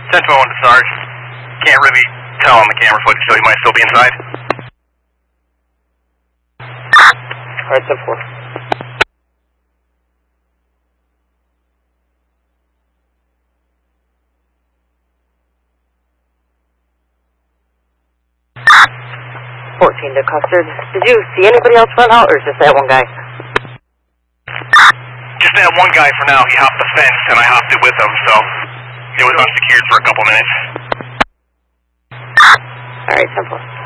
10-12 to Sarge. Can't really tell on the camera footage, so he might still be inside. Alright, 10-4. To Custard. Did you see anybody else run out, or is just that one guy? Just that one guy for now. He hopped the fence, and I hopped it with him, so it was unsecured for a couple minutes. Alright, 10-4.